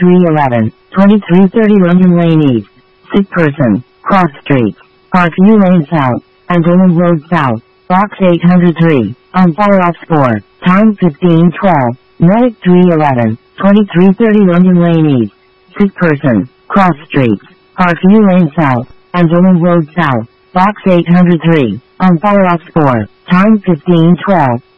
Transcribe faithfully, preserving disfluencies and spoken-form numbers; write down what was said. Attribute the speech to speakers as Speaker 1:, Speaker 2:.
Speaker 1: three eleven, twenty-three thirty London Lane East. Sick person. Cross Street. Parkview Lane South. Andolan Road South. Box eight hundred three. On follow-up score. Time fifteen twelve. Medic three eleven, twenty-three thirty London Lane East. Sick person. Cross Street. Parkview Lane South. Andolan Road South. Box eight hundred three. On follow-up score. Time fifteen twelve.